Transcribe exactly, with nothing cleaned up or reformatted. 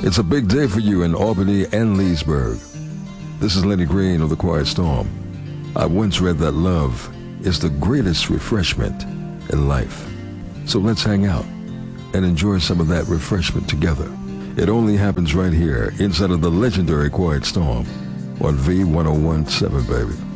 It's a big day for you in Albany and Leesburg. This is Lenny Green of the Quiet Storm. I once read that love is the greatest refreshment in life. So let's hang out and enjoy some of that refreshment together. It only happens right here inside of the legendary Quiet Storm on V ten seventeen, baby.